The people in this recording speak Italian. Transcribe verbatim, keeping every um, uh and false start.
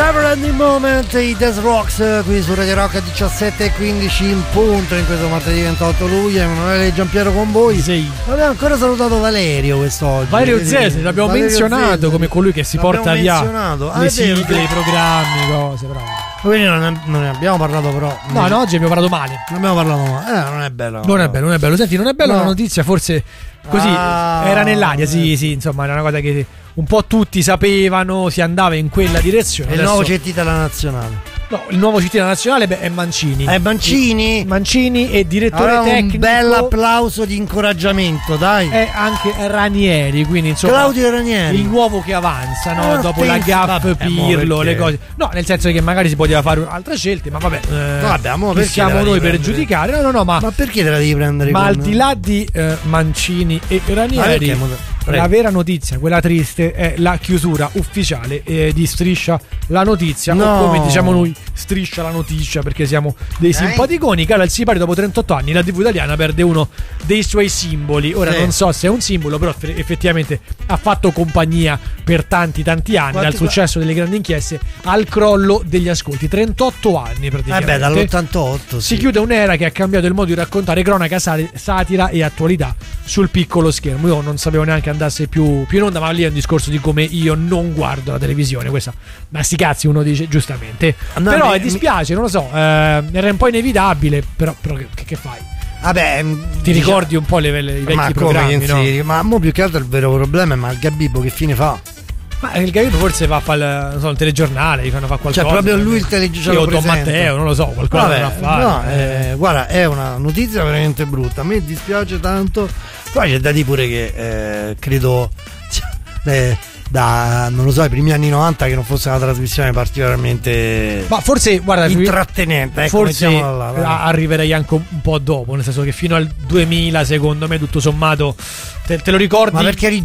Never Ending Moment, i Death Rocks qui su Radio Rock diciassette e quindici in punto in questo martedì ventotto luglio. Emanuele Giampiero con voi. Sì. Abbiamo ancora salutato Valerio quest'oggi. Valerio Zesi, l'abbiamo Valerio menzionato Zesi. Come colui che si porta via ah, le sigle, i programmi, cose, bravo. Quindi non ne, non ne abbiamo parlato però. No, no, oggi abbiamo parlato male. Non abbiamo parlato male. Eh, non è bello. Non è bello, non è bello. Senti, non è bella no. la notizia, forse così ah, era nell'aria, sì, sì, insomma, era una cosa che un po' tutti sapevano, si andava in quella direzione. Il nuovo C T della nazionale. No, il nuovo C T della nazionale beh, è Mancini. È Mancini? Mancini e direttore allora, tecnico. Un bel applauso di incoraggiamento, dai. È anche Ranieri, quindi insomma Claudio Ranieri. Il nuovo che avanza, no? Ah, Dopo pensi, la gaffe, vabbè, Pirlo, le cose. No, nel senso che magari si poteva fare altre scelte, ma vabbè. Eh, vabbè, mo chi siamo noi per giudicare? No, no, no, ma Ma perché te la devi prendere? Ma con... al di là di eh, Mancini e Ranieri, la vera notizia, quella triste, è la chiusura ufficiale eh, di Striscia la Notizia, no. o come diciamo noi, Striscia la Notizia, perché siamo dei simpaticoni. Cara il Sipari, dopo trentotto anni la tivù italiana perde uno dei suoi simboli. Ora sì. non so se è un simbolo, però effettivamente ha fatto compagnia per tanti tanti anni. Quanti al successo delle grandi inchieste, al crollo degli ascolti. Trentotto anni praticamente. Eh beh, dall'ottantotto si sì. chiude un'era che ha cambiato il modo di raccontare cronaca, satira e attualità sul piccolo schermo. Io non sapevo neanche andasse più, più in onda, ma lì è un discorso di come io non guardo la televisione. Questa, ma sti cazzi, uno dice giustamente. No, però mi, dispiace, mi... non lo so, eh, era un po' inevitabile, però, però che, che fai? Vabbè, ti diciamo, ricordi un po' le, le, i vecchi ma programmi, come, no? Sì, ma mo più che altro il vero problema è ma il Gabibbo che fine fa? Ma il Gabibbo forse va a fare il, non so, il telegiornale, gli fanno fare qualcosa. Cioè proprio lui il telegiornale. Io Don Matteo, non lo so, qualcosa Vabbè, da fare. No, eh, guarda, è una notizia veramente brutta. A me dispiace tanto. Poi c'è da dire pure che eh, credo eh, da non lo so, i primi anni novanta che non fosse una trasmissione particolarmente ma forse guarda intrattenente, ecco, forse là, là. arriverei anche un po' dopo, nel senso che fino al duemila secondo me tutto sommato te, te lo ricordi, ma perché eri